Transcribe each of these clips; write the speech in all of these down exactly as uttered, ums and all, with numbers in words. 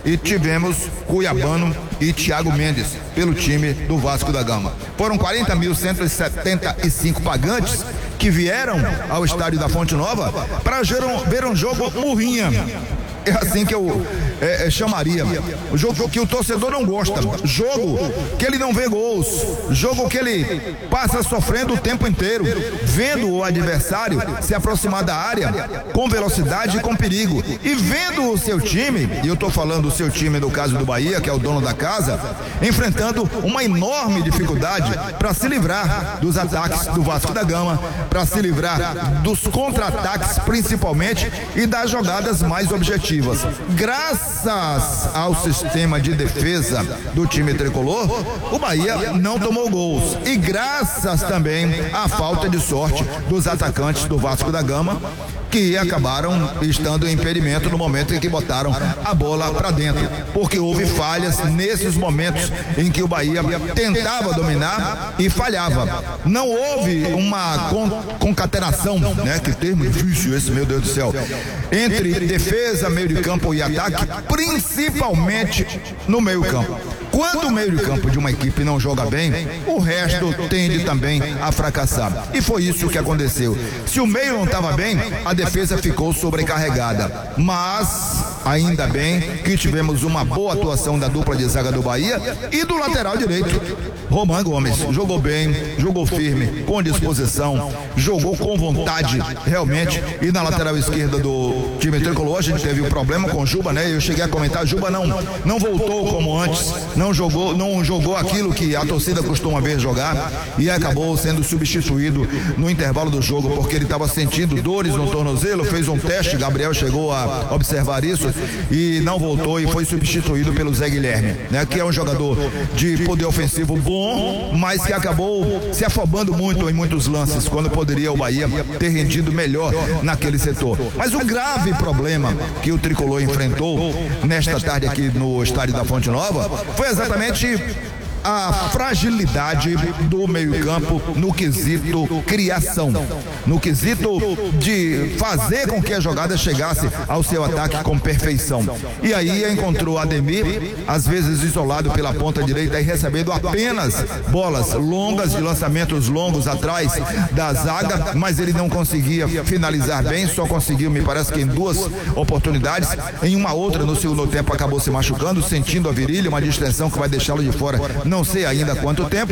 e tivemos Cuiabano e Thiago Mendes pelo time do Vasco da Gama. Foram quarenta mil cento e setenta e cinco pagantes que vieram ao estádio da Fonte Nova para ver um jogo murrinha. É assim que eu é, é, chamaria. O jogo que o torcedor não gosta. Jogo que ele não vê gols. Jogo que ele passa sofrendo o tempo inteiro, vendo o adversário se aproximar da área com velocidade e com perigo. E vendo o seu time, e eu estou falando o seu time no caso do Bahia, que é o dono da casa, enfrentando uma enorme dificuldade para se livrar dos ataques do Vasco da Gama, para se livrar dos contra-ataques principalmente e das jogadas mais objetivas. Graças ao sistema de defesa do time tricolor, o Bahia não tomou gols. E graças também à falta de sorte dos atacantes do Vasco da Gama, que acabaram estando em impedimento no momento em que botaram a bola para dentro, porque houve falhas nesses momentos em que o Bahia tentava dominar e falhava. Não houve uma con concatenação, né? Que termo difícil esse, meu Deus do céu, entre defesa, meio de campo e ataque, principalmente no meio campo. Quando o meio de campo de uma equipe não joga bem, o resto tende também a fracassar. E foi isso que aconteceu. Se o meio não estava bem, a defesa ficou sobrecarregada. Mas ainda bem que tivemos uma boa atuação da dupla de zaga do Bahia e do lateral direito, Roman Gomes. Jogou bem, jogou firme, com disposição, jogou com vontade, realmente. E na lateral esquerda do time tricolor, a gente teve um problema com o Juba, né? Eu cheguei a comentar, Juba não, não voltou como antes, não jogou, não jogou aquilo que a torcida costuma ver jogar e acabou sendo substituído no intervalo do jogo, porque ele estava sentindo dores no tornozelo, fez um teste, Gabriel chegou a observar isso e não voltou e foi substituído pelo Zé Guilherme, né? Que é um jogador de poder ofensivo bom, mas que acabou se afobando muito em muitos lances, quando poderia o Bahia ter rendido melhor naquele setor. Mas o grave problema que o tricolor enfrentou nesta tarde aqui no estádio da Fonte Nova foi exatamente a fragilidade do meio-campo no quesito criação, no quesito de fazer com que a jogada chegasse ao seu ataque com perfeição. E aí encontrou Ademir, às vezes isolado pela ponta direita e recebendo apenas bolas longas, de lançamentos longos atrás da zaga, mas ele não conseguia finalizar bem, só conseguiu, me parece que em duas oportunidades. Em uma outra, no segundo tempo, acabou se machucando, sentindo a virilha, uma distensão que vai deixá-lo de fora, não sei ainda quanto tempo.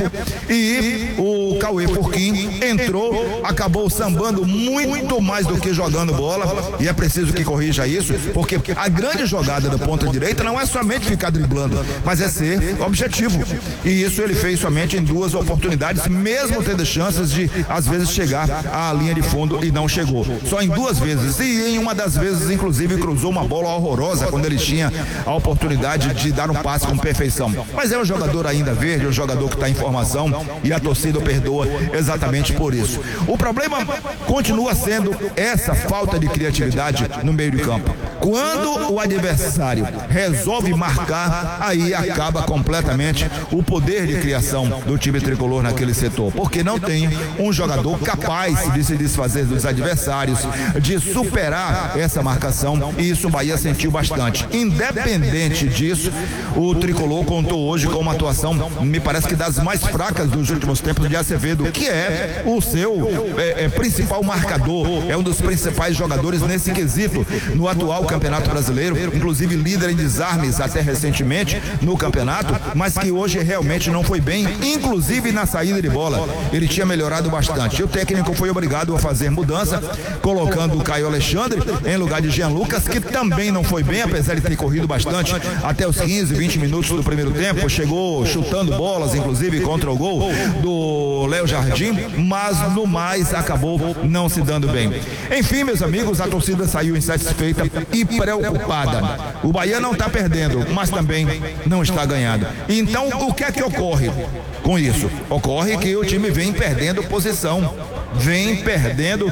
E o Cauê Furquim entrou, acabou sambando muito mais do que jogando bola, e é preciso que corrija isso, porque a grande jogada da ponta direita não é somente ficar driblando, mas é ser objetivo, e isso ele fez somente em duas oportunidades, mesmo tendo chances de às vezes chegar à linha de fundo, e não chegou, só em duas vezes, e em uma das vezes inclusive cruzou uma bola horrorosa quando ele tinha a oportunidade de dar um passe com perfeição. Mas é um jogador ainda verde, um jogador que está em formação, e a torcida o perdoa exatamente por isso. O problema continua sendo essa falta de criatividade no meio de campo. Quando o adversário resolve marcar, aí acaba completamente o poder de criação do time tricolor naquele setor, porque não tem um jogador capaz de se desfazer dos adversários, de superar essa marcação, e isso o Bahia sentiu bastante. Independente disso, o tricolor contou hoje com uma atuação, me parece que das mais fracas dos últimos tempos, de Acevedo, que é o seu é, é, principal marcador, é um dos principais jogadores nesse quesito no atual Campeonato Brasileiro, inclusive líder em desarmes até recentemente no campeonato, mas que hoje realmente não foi bem, inclusive na saída de bola. Ele tinha melhorado bastante. O técnico foi obrigado a fazer mudança, colocando o Caio Alexandre em lugar de Jean Lucas, que também não foi bem, apesar de ter corrido bastante até os quinze, vinte minutos do primeiro tempo, chegou chutando bolas, inclusive contra o gol do Léo Jardim, mas no mais acabou não se dando bem. Enfim, meus amigos, a torcida saiu insatisfeita e preocupada. O Bahia não está perdendo, mas também não está ganhando. Então, o que é que ocorre com isso? Ocorre que o time vem perdendo posição vem perdendo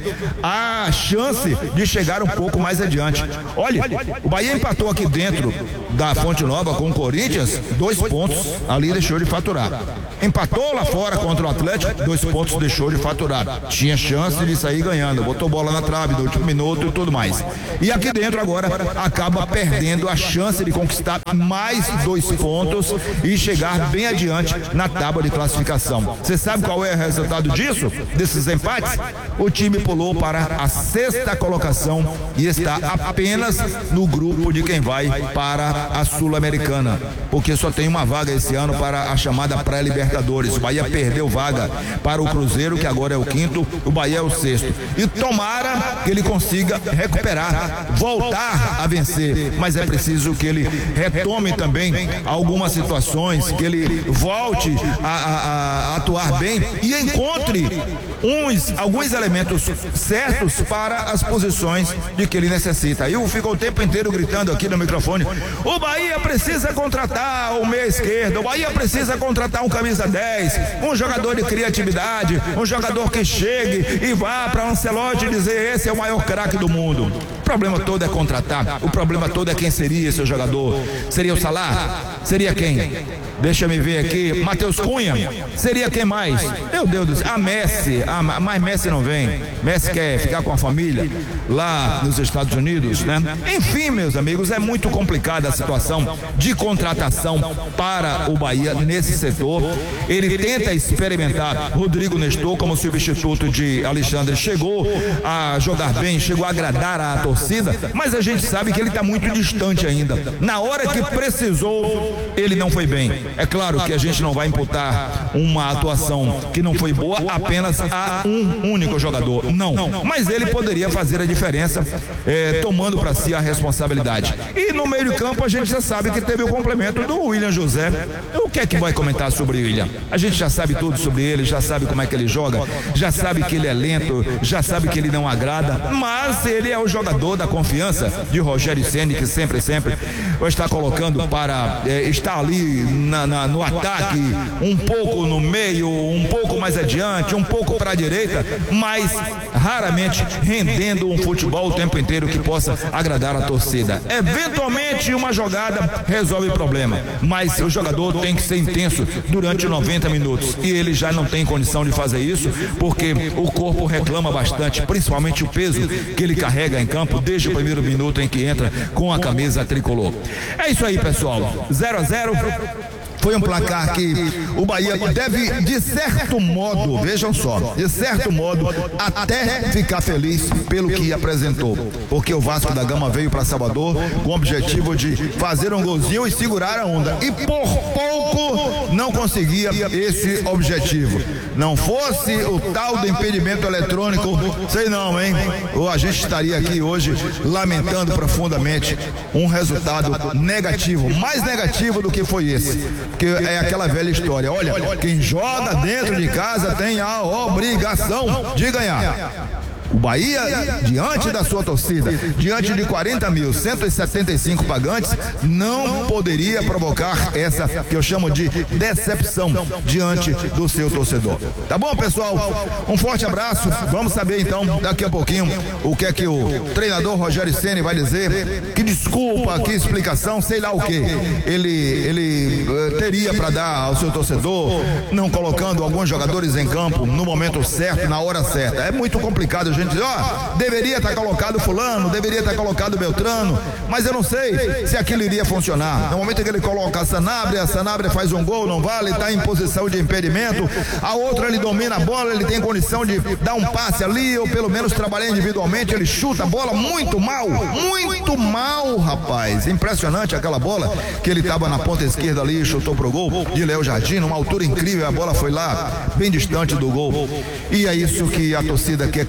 a chance de chegar um pouco mais adiante. Olha, o Bahia empatou aqui dentro da Fonte Nova com o Corinthians, dois pontos, ali deixou de faturar. Empatou lá fora contra o Atlético, dois pontos deixou de faturar. Tinha chance de sair ganhando, botou bola na trave do último minuto e tudo mais. E aqui dentro agora acaba perdendo a chance de conquistar mais dois pontos e chegar bem adiante na tábua de classificação. Você sabe qual é o resultado disso? Desses empates? O time pulou para a sexta colocação e está apenas no grupo de quem vai para a Sul-Americana, porque só tem uma vaga esse ano para a chamada pré-Libertadores. O Bahia perdeu vaga para o Cruzeiro, que agora é o quinto, o Bahia é o sexto. E tomara que ele consiga recuperar, voltar a vencer, mas é preciso que ele retome também algumas situações, que ele volte a, a, a atuar bem e encontre uns, alguns elementos certos para as posições de que ele necessita. Eu fico o tempo inteiro gritando aqui no microfone: o Bahia precisa contratar o meia esquerda, o Bahia precisa contratar um camisa dez, um jogador de criatividade, um jogador que chegue e vá para Ancelotti dizer: esse é o maior craque do mundo. O problema todo é contratar, o problema todo é quem seria esse jogador. Seria o Salah? Seria quem? Deixa me ver aqui, Matheus Cunha, seria quem mais? Meu Deus do céu, a Messi, ah, mas Messi não vem, Messi quer ficar com a família lá nos Estados Unidos, né? Enfim, meus amigos, é muito complicada a situação de contratação para o Bahia nesse setor. Ele tenta experimentar Rodrigo Nestor como substituto de Alexandre, chegou a jogar bem, chegou a agradar a torcida, mas a gente sabe que ele está muito distante ainda. Na hora que precisou, ele não foi bem. É claro que a gente não vai imputar uma atuação que não foi boa apenas a um único jogador, não, mas ele poderia fazer a diferença, é, tomando para si a responsabilidade. E no meio de campo a gente já sabe que teve o complemento do William José. O que é que vai comentar sobre o William? A gente já sabe tudo sobre ele, já sabe como é que ele joga, já sabe que ele é lento, já sabe que ele não agrada, mas ele é o jogador da confiança de Rogério Ceni, que sempre, sempre está colocando para é, estar ali Na, na, no ataque, um pouco no meio, um pouco mais adiante, um pouco para a direita, mas raramente rendendo um futebol o tempo inteiro que possa agradar a torcida. Eventualmente uma jogada resolve o problema, mas o jogador tem que ser intenso durante noventa minutos e ele já não tem condição de fazer isso, porque o corpo reclama bastante, principalmente o peso que ele carrega em campo desde o primeiro minuto em que entra com a camisa tricolor. É isso aí, pessoal, zero a zero. Foi um placar que o Bahia deve, de certo modo, vejam só, de certo modo, até ficar feliz pelo que apresentou. Porque o Vasco da Gama veio para Salvador com o objetivo de fazer um golzinho e segurar a onda. E por pouco não conseguia esse objetivo. Não fosse o tal do impedimento eletrônico, sei não, hein? Ou a gente estaria aqui hoje lamentando profundamente um resultado negativo, mais negativo do que foi esse. Que é aquela velha história: olha, quem joga dentro de casa tem a obrigação de ganhar. O Bahia, diante da sua torcida, diante de quarenta mil cento e setenta e cinco pagantes, não poderia provocar essa que eu chamo de decepção diante do seu torcedor. Tá bom, pessoal? Um forte abraço. Vamos saber então, daqui a pouquinho, o que é que o treinador Rogério Ceni vai dizer. Que desculpa, que explicação, sei lá o que ele, ele uh, teria para dar ao seu torcedor, não colocando alguns jogadores em campo no momento certo, na hora certa. É muito complicado a gente dizer: ó, oh, deveria estar colocado fulano, deveria estar colocado Beltrano, mas eu não sei se aquilo iria funcionar. No momento que ele coloca a Sanabria, a Sanabria faz um gol, não vale, está em posição de impedimento. A outra, ele domina a bola, ele tem condição de dar um passe ali, ou pelo menos trabalhar individualmente, ele chuta a bola muito mal, muito mal, rapaz. Impressionante aquela bola que ele estava na ponta esquerda ali e chutou pro gol de Léo Jardim, numa altura incrível, a bola foi lá bem distante do gol. E é isso que a torcida quer que seja colocado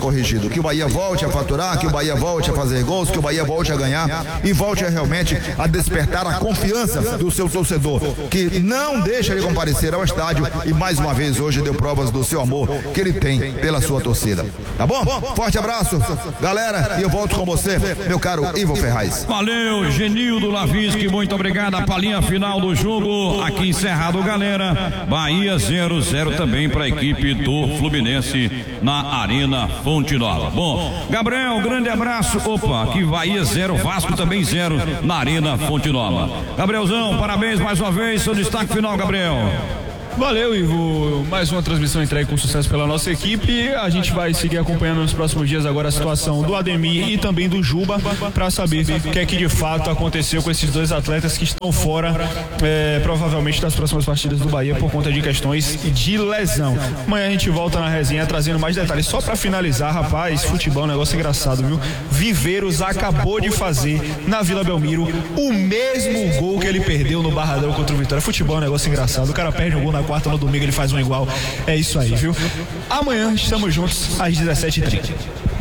corrigido, que o Bahia volte a faturar, que o Bahia volte a fazer gols, que o Bahia volte a ganhar e volte a, realmente a despertar a confiança do seu torcedor, que não deixa de comparecer ao estádio e mais uma vez hoje deu provas do seu amor que ele tem pela sua torcida. Tá bom? Forte abraço, galera, e eu volto com você, meu caro Ivo Ferraz. Valeu, Genildo Lavisque, muito obrigado. A palhinha final do jogo aqui encerrado, galera. Bahia zero zero também para a equipe do Fluminense na Arena Fonte Nova. Bom, Gabriel, grande abraço. Opa, aqui Bahia zero, Vasco também zero na Arena Fonte Nova. Gabrielzão, parabéns mais uma vez, seu destaque final, Gabriel. Valeu, Ivo, mais uma transmissão entregue com sucesso pela nossa equipe. A gente vai seguir acompanhando nos próximos dias agora a situação do Ademir e também do Juba para saber o que é que de fato aconteceu com esses dois atletas que estão fora é, provavelmente das próximas partidas do Bahia por conta de questões de lesão. Amanhã a gente volta na resenha trazendo mais detalhes. Só para finalizar, rapaz, futebol é um negócio engraçado, viu? Viveiros acabou de fazer na Vila Belmiro o mesmo gol que ele perdeu no Barradão contra o Vitória. Futebol é um negócio engraçado. O cara perde um gol na quarta, no domingo ele faz um igual. É isso aí, viu? Amanhã estamos juntos às dezessete e trinta.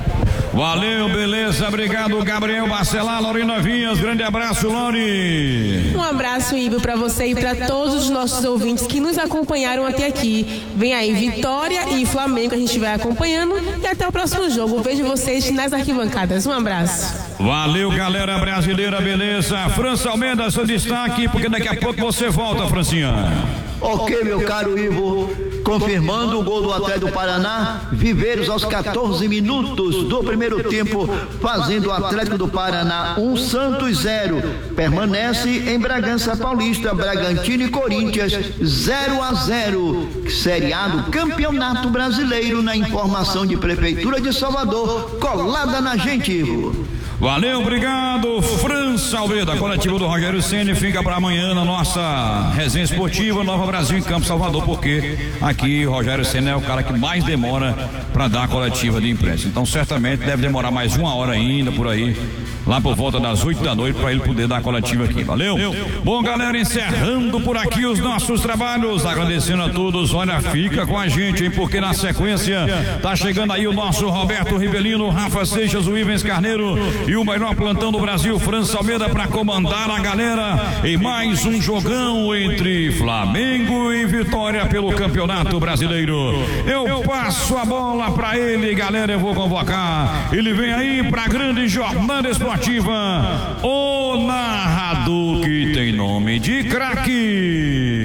Valeu, beleza, obrigado, Gabriel Bacelar, Lorena Vinhas, grande abraço, Lori. Um abraço, Ivo, para você e para todos os nossos ouvintes que nos acompanharam até aqui. Vem aí Vitória e Flamengo, a gente vai acompanhando e até o próximo jogo. Vejo vocês nas arquibancadas. Um abraço. Valeu, galera brasileira, beleza. França Almeida, seu destaque, porque daqui a pouco você volta, Francinha. Ok, meu caro Ivo, confirmando o gol do Atlético do Paraná, Viveiros aos quatorze minutos do primeiro tempo, fazendo o Atlético do Paraná um Santos zero, permanece em Bragança Paulista, Bragantino e Corinthians zero a zero, Série A do Campeonato Brasileiro, na informação de Prefeitura de Salvador, colada na gente, Ivo. Valeu, obrigado, França Almeida. Coletivo do Rogério Ceni fica para amanhã na nossa resenha esportiva Nova Brasil em Campo Salvador, porque aqui Rogério Ceni é o cara que mais demora para dar a coletiva de imprensa. Então certamente deve demorar mais uma hora ainda por aí, lá por volta das oito da noite, para ele poder dar a coletiva aqui. Valeu? Bom, galera, encerrando por aqui os nossos trabalhos, agradecendo a todos. Olha, fica com a gente, hein, porque na sequência tá chegando aí o nosso Roberto Rivelino, Rafa Seixas, o Ivens Carneiro e o melhor plantão do Brasil, França Almeida, para comandar a galera em mais um jogão entre Flamengo e Vitória pelo Campeonato Brasileiro. Eu passo a bola para ele, galera, eu vou convocar. Ele vem aí para a grande jornada esportiva, o narrador que tem nome de craque.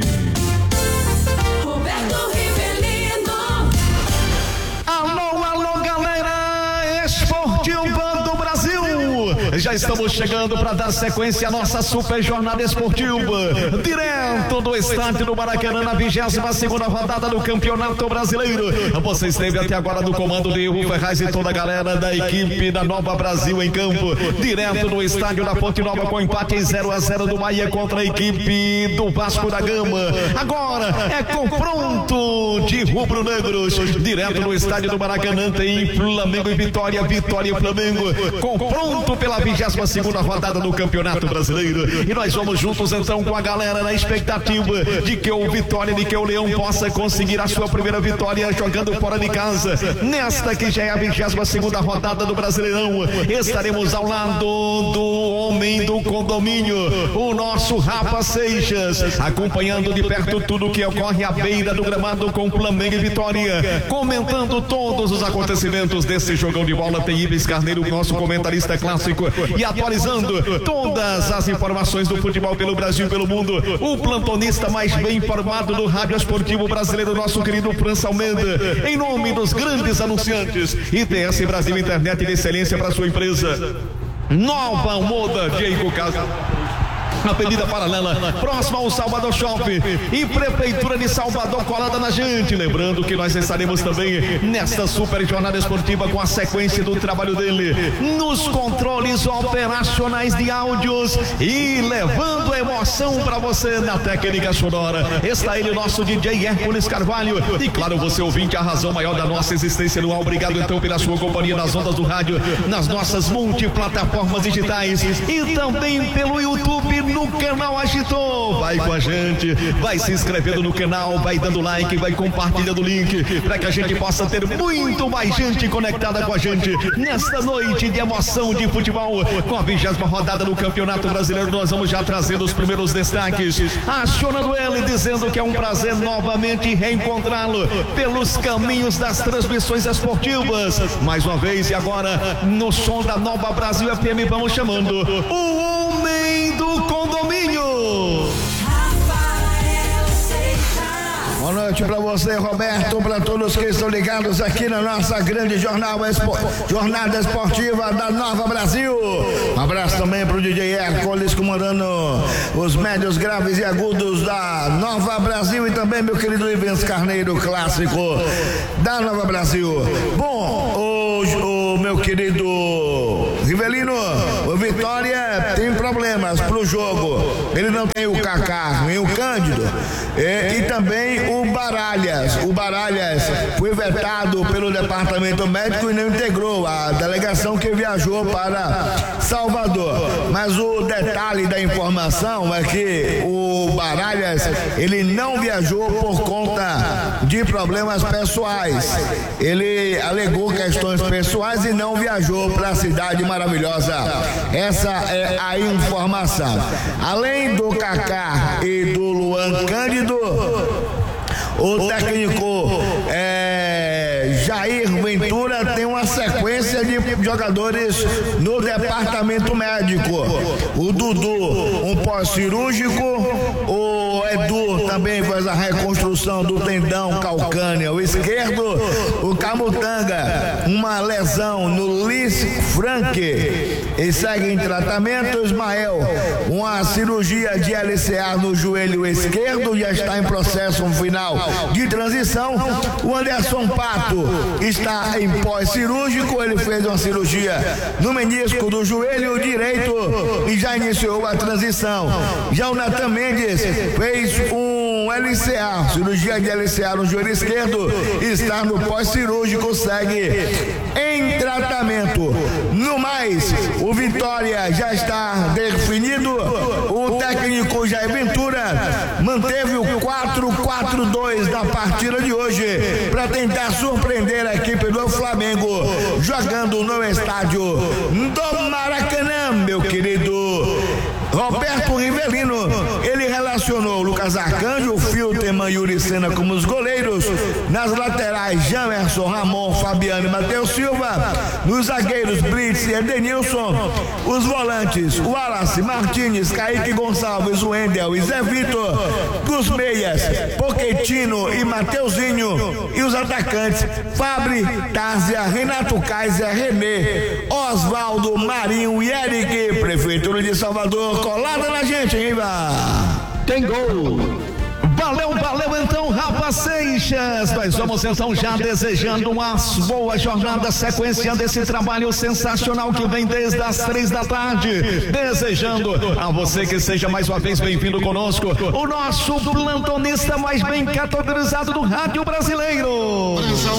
Já estamos chegando para dar sequência à nossa super jornada esportiva, direto do estádio do Maracanã, na vigésima segunda rodada do Campeonato Brasileiro. Você esteve até agora no comando de Ivo Ferraz e toda a galera da equipe da Nova Brasil em campo, direto do estádio da Fonte Nova, com empate em zero a zero do Bahia contra a equipe do Vasco da Gama. Agora é confronto de rubro-negros, direto do estádio do Maracanã tem Flamengo e Vitória, Vitória e Flamengo, confronto pela vigésima segunda rodada do Campeonato Brasileiro. E nós vamos juntos então com a galera na expectativa de que o Vitória, de que o Leão possa conseguir a sua primeira vitória jogando fora de casa, nesta que já é a vigésima segunda rodada do Brasileirão. Estaremos ao lado do homem do condomínio, o nosso Rafa Seixas, acompanhando de perto tudo que ocorre à beira do gramado com Flamengo e Vitória, comentando todos os acontecimentos desse jogão de bola. Tem Ivens Carneiro, nosso comentarista clássico, e atualizando todas as informações do futebol pelo Brasil e pelo mundo, o plantonista mais bem informado do rádio esportivo brasileiro, nosso querido França Almeida, em nome dos grandes anunciantes I T S Brasil, internet de excelência para sua empresa. Nova Moda Diego Casa, Avenida Paralela, próxima ao Salvador Shopping, e Prefeitura de Salvador colada na gente. Lembrando que nós estaremos também nesta super jornada esportiva com a sequência do trabalho dele nos controles operacionais de áudios e levando a emoção para você na técnica sonora. Está ele, o nosso D J Hércules Carvalho, e claro, você ouvinte, a razão maior da nossa existência no ar. Obrigado então pela sua companhia nas ondas do rádio, nas nossas multiplataformas digitais e também pelo YouTube. YouTube no canal Agitou. Vai com a gente, vai se inscrevendo no canal, vai dando like, vai compartilhando o link, para que a gente possa ter muito mais gente conectada com a gente nesta noite de emoção de futebol. Com a vigésima rodada do Campeonato Brasileiro, nós vamos já trazendo os primeiros destaques, acionando ele, dizendo que é um prazer novamente reencontrá-lo pelos caminhos das transmissões esportivas. Mais uma vez, e agora no som da Nova Brasil F M, vamos chamando o homem do condomínio. Boa noite para você, Roberto, para todos que estão ligados aqui na nossa grande jornal espo... jornada esportiva da Nova Brasil. Um abraço também para o D J Hércules, comandando os médios, graves e agudos da Nova Brasil, e também meu querido Ivens Carneiro, clássico da Nova Brasil. Bom, o, o meu querido Rivelino, o Vitória tem problemas para o jogo. Ele não tem o Kaká, nem o Cândido, e, e também o Baralhas. O Baralhas foi vetado pelo departamento médico e não integrou a delegação que viajou para Salvador. Mas o detalhe da informação é que o Baralhas, ele não viajou por conta de problemas pessoais. Ele alegou questões pessoais e não viajou para a cidade maravilhosa. Essa é a informação. Além do Kaká e do Luan Cândido, o técnico é, Jair Ventura tem uma sequência de jogadores no departamento médico. O Dudu, um pós-cirúrgico. O Edu também faz a reconstrução do tendão calcâneo esquerdo. O Camutanga, uma lesão no Lis Frank e segue em tratamento. O Ismael, uma cirurgia de L C A no joelho esquerdo, já está em processo final de transição. O Anderson Pato está em pós-cirúrgico, ele fez uma cirurgia no menisco do joelho direito e já iniciou a transição. Já o Natan Mendes fez um L C A, cirurgia de L C A no joelho esquerdo, está no pós-cirúrgico, segue em tratamento. No mais, o Vitória já está definido. O técnico Jair Ventura manteve o quatro quatro dois da partida de hoje para tentar surpreender a equipe do Flamengo jogando no estádio do Maracanã, meu querido Roberto Rivelino. Ele relacionou Lucas Arcanjo, Filterman e Yuri Sena como os goleiros. Nas laterais, Jamerson, Ramon, Fabiano e Matheus Silva. Nos zagueiros, Blitz e Edenilson. Os volantes, Wallace, Martins, Kaique Gonçalves, Wendel e Zé Vitor. Dos meias, Pochettino e Mateuzinho. E os atacantes, Fabri, Tárzia, Renato Kaiser, Renê, Oswaldo, Marinho e Eric. Prefeitura de Salvador, colada na gente, hein, Iva? Tem gol. Valeu, valeu então, Rafa Seixas. Nós vamos então já desejando uma boa jornada, sequenciando esse trabalho sensacional que vem desde as três da tarde. Desejando a você que seja mais uma vez bem-vindo conosco, o nosso plantonista mais bem categorizado do rádio brasileiro.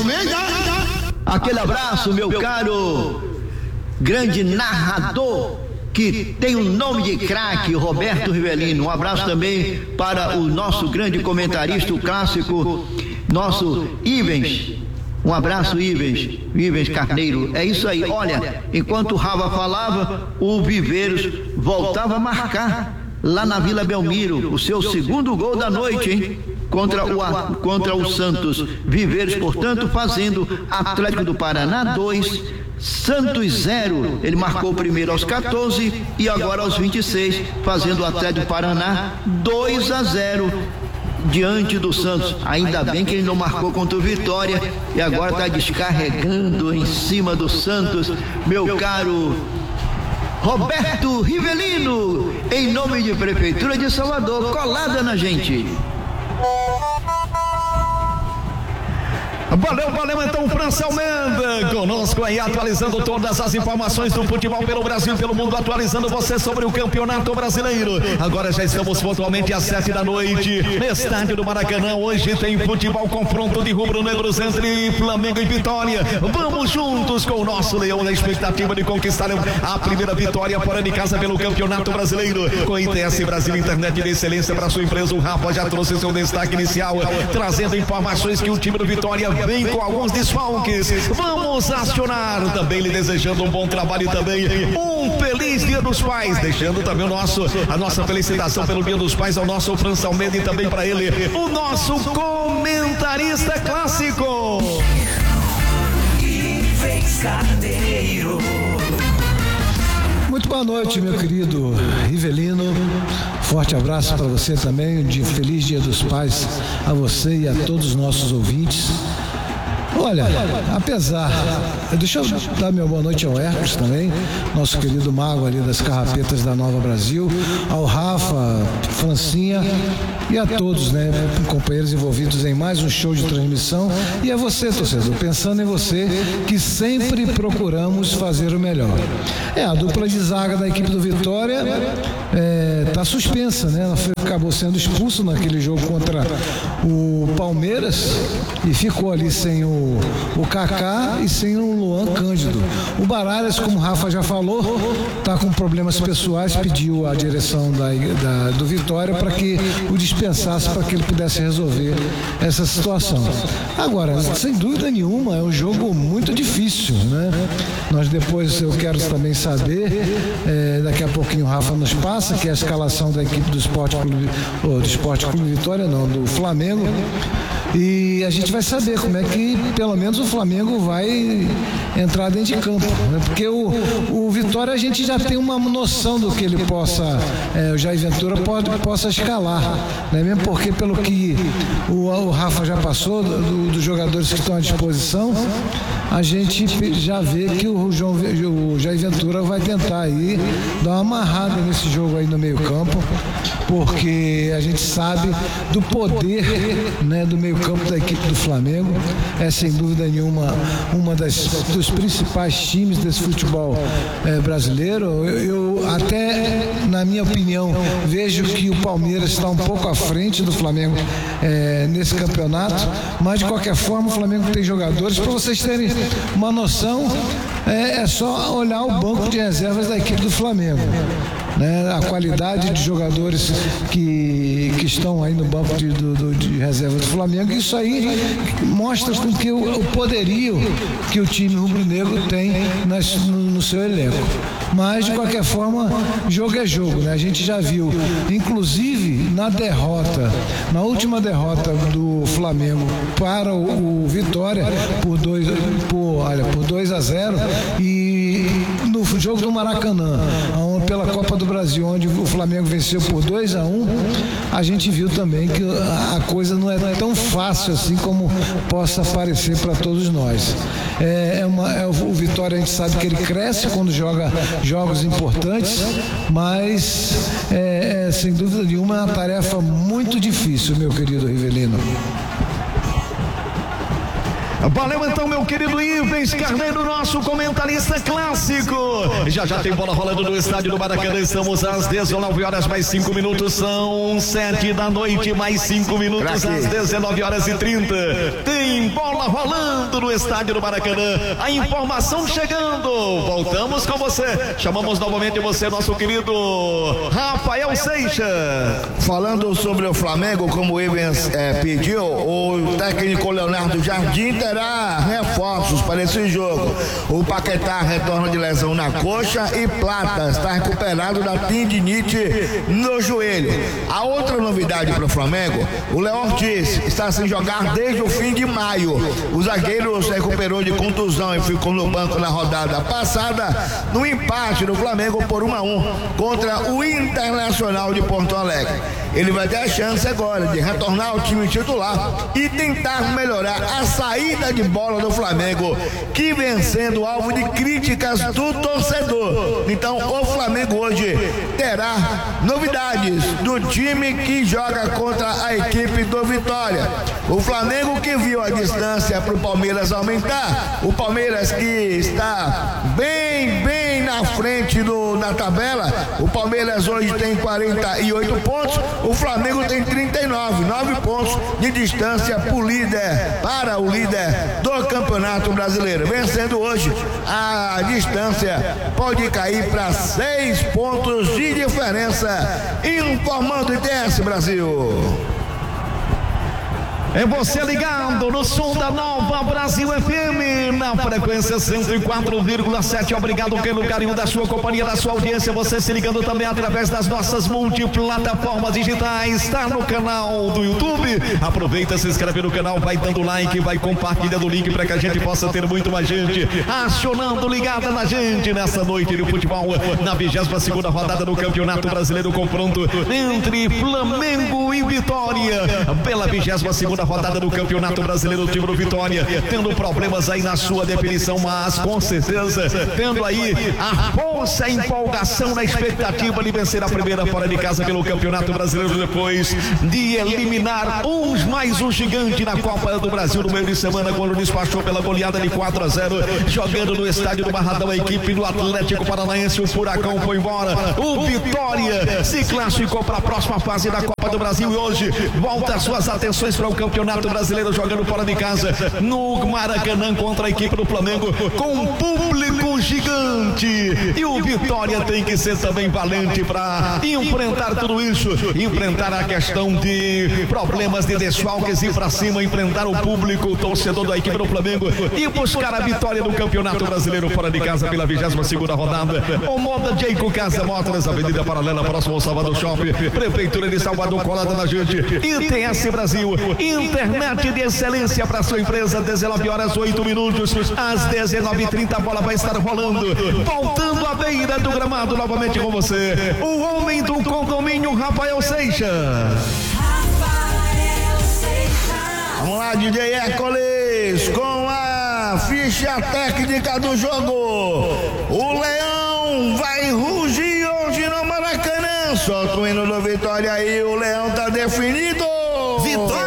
Aquele abraço, meu caro grande narrador, que tem o nome de craque, Roberto Rivelino. Um abraço também para o nosso grande comentarista, o clássico, nosso Ivens. Um abraço, Ivens, Ivens Carneiro. É isso aí. Olha, enquanto o Rava falava, o Viveiros voltava a marcar lá na Vila Belmiro o seu segundo gol da noite, hein? Contra o, contra o Santos. Viveiros, portanto, fazendo Atlético do Paraná dois, Santos zero. Ele marcou primeiro aos quatorze e agora aos vinte e seis, fazendo o Atlético do Paraná dois a zero diante do Santos. Ainda bem que ele não marcou contra o Vitória e agora está descarregando em cima do Santos, meu caro Roberto Rivelino, em nome de Prefeitura de Salvador, colada na gente. Valeu, valeu então, França Almeida, conosco aí, atualizando todas as informações do futebol pelo Brasil e pelo mundo, atualizando você sobre o Campeonato Brasileiro. Agora já estamos pontualmente às sete da noite, no estádio do Maracanã. Hoje tem futebol, confronto de rubro-negros entre Flamengo e Vitória. Vamos juntos com o nosso Leão na expectativa de conquistar a primeira vitória fora de casa pelo Campeonato Brasileiro. Com I T S Brasil, internet de excelência para sua empresa. O Rafa já trouxe seu destaque inicial, trazendo informações que o time do Vitória vem com alguns desfalques. Vamos acionar, também lhe desejando um bom trabalho e também um feliz Dia dos Pais, deixando também o nosso, a nossa felicitação pelo Dia dos Pais ao nosso França Almeida e também para ele, o nosso comentarista clássico. Muito boa noite, meu querido Rivelino. Forte abraço para você também. Um feliz Dia dos Pais a você e a todos os nossos ouvintes. Olha, apesar, deixa eu dar minha boa noite ao Hércules também, nosso querido mago ali das carrapetas da Nova Brasil, ao Rafa, Francinha e a todos, né, companheiros envolvidos em mais um show de transmissão, e a você, torcedor, pensando em você, que sempre procuramos fazer o melhor. É, a dupla de zaga da equipe do Vitória está é, suspensa, né? Ela foi, acabou sendo expulso naquele jogo contra o Palmeiras e ficou ali sem o o Kaká e sem o Luan Cândido. O Baralhas, como o Rafa já falou, está com problemas pessoais, pediu à direção da, da, do Vitória para que o dispensasse, para que ele pudesse resolver essa situação. Agora, sem dúvida nenhuma, é um jogo muito difícil, né? Nós depois, eu quero também saber, é, daqui a pouquinho o Rafa nos passa, que é a escalação da equipe do Esporte Clube, ou do Esporte Clube Vitória, não, do Flamengo. E a gente vai saber como é que, pelo menos, o Flamengo vai entrar dentro de campo, né? Porque o, o Vitória, a gente já tem uma noção do que ele possa, é, o Jair Ventura pode, possa escalar, né? Mesmo porque, pelo que o, o Rafa já passou, do, dos jogadores que estão à disposição, a gente já vê que o, João, o Jair Ventura vai tentar aí dar uma amarrada nesse jogo aí no meio campo, porque a gente sabe do poder, né, do meio campo da equipe do Flamengo. É sem dúvida nenhuma uma das dos principais times desse futebol é, brasileiro. Eu, eu até, na minha opinião, vejo que o Palmeiras está um pouco à frente do Flamengo é, nesse campeonato, mas de qualquer forma o Flamengo tem jogadores. Para vocês terem uma noção, é, é só olhar o banco de reservas da equipe do Flamengo, né? A qualidade de jogadores que, que estão aí no banco de, do, do, de reserva do Flamengo, isso aí mostra com que o, o poderio que o time rubro-negro tem nas, no, no seu elenco. Mas de qualquer forma, jogo é jogo, né? A gente já viu, inclusive na derrota, na última derrota do Flamengo para o, o Vitória por dois, por, olha, por dois a zero, e no jogo do Maracanã, pela Copa do Brasil, onde o Flamengo venceu por dois a um, a gente viu também que a coisa não é tão fácil assim como possa parecer para todos nós. É, é uma, é, o Vitória, a gente sabe que ele cresce quando joga jogos importantes, mas é, é, sem dúvida nenhuma, é uma tarefa muito difícil, meu querido Rivelino. Valeu então, meu querido Ivens Carneiro, nosso comentarista clássico. Já já tem bola rolando no estádio do Maracanã. Estamos às dezenove horas mais cinco minutos. São sete da noite mais cinco minutos, às dezenove horas e trinta. Tem bola rolando no estádio do Maracanã. A informação chegando. Voltamos com você. Chamamos novamente você, nosso querido Rafael Seixas. Falando sobre o Flamengo, como o Ivens é, pediu, o técnico Leonardo Jardim terá reforços para esse jogo. O Paquetá retorna de lesão na coxa e Plata está recuperado da tendinite no joelho. A outra novidade para o Flamengo, o Léo Ortiz está sem jogar desde o fim de maio. O zagueiro se recuperou de contusão e ficou no banco na rodada passada, no empate do Flamengo por um a um contra o Internacional de Porto Alegre. Ele vai ter a chance agora de retornar ao time titular e tentar melhorar a saída saída de bola do Flamengo, que vem sendo alvo de críticas do torcedor. Então o Flamengo hoje terá novidades do time que joga contra a equipe do Vitória. O Flamengo que viu a distância para o Palmeiras aumentar, o Palmeiras que está bem, bem na frente do, na tabela. O Palmeiras hoje tem quarenta e oito pontos, o Flamengo tem trinta e nove, nove pontos de distância para o líder, para o líder do Campeonato Brasileiro. Vencendo hoje, a distância pode cair para seis pontos de diferença. Informando o I T S Brasil. É você ligado no som da Nova Brasil F M, na frequência cento e quatro vírgula sete. Obrigado pelo carinho da sua companhia, da sua audiência. Você se ligando também através das nossas multiplataformas digitais. Está no canal do YouTube. Aproveita, se inscreve no canal, vai dando like, vai compartilhando o link para que a gente possa ter muito mais gente acionando, ligada na gente nessa noite de futebol, na vigésima segunda rodada do Campeonato Brasileiro, confronto entre Flamengo e Vitória pela vigésima segunda rodada do Campeonato Brasileiro. O time do Vitória tendo problemas aí na sua definição, mas com certeza tendo aí a força, a empolgação, na expectativa de vencer a primeira fora de casa pelo Campeonato Brasileiro, depois de eliminar uns mais um gigante na Copa do Brasil no meio de semana, quando despachou pela goleada de quatro a zero, jogando no estádio do Barradão. A equipe do Atlético Paranaense, o Furacão foi embora. O Vitória se classificou para a próxima fase da Copa do Brasil e hoje volta suas atenções para o Campeonato Brasileiro, jogando fora de casa no Maracanã contra a equipe do Flamengo, com um público gigante. E o Vitória tem que ser também valente para enfrentar tudo isso, enfrentar a questão de problemas de desfalques, ir para cima, enfrentar o público, o torcedor da equipe do Flamengo e buscar a vitória do Campeonato Brasileiro fora de casa pela vigésima segunda rodada. O Moda Jeico Casa Motors, Avenida Paralela, próximo ao Salvador Shopping, Prefeitura de Salvador, colada na gente. I T S Brasil, internet de excelência para sua empresa. Dezenove horas oito minutos, às dezenove e trinta a bola vai estar rolando, voltando à beira do gramado novamente com você, o homem do condomínio, Rafael Seixas. Vamos lá, D J Hércules, com a ficha técnica do jogo. O Leão vai rugir hoje no Maracanã. Solta o hino do Vitória aí, o Leão tá definido. Vitória!